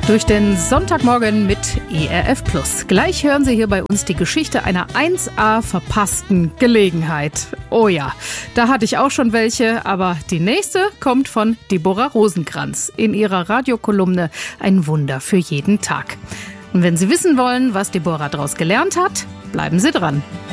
Durch den Sonntagmorgen mit ERF Plus. Gleich hören Sie hier bei uns die Geschichte einer 1A verpassten Gelegenheit. Oh ja, da hatte ich auch schon welche, aber die nächste kommt von Deborah Rosenkranz in ihrer Radiokolumne Ein Wunder für jeden Tag. Und wenn Sie wissen wollen, was Deborah daraus gelernt hat, bleiben Sie dran.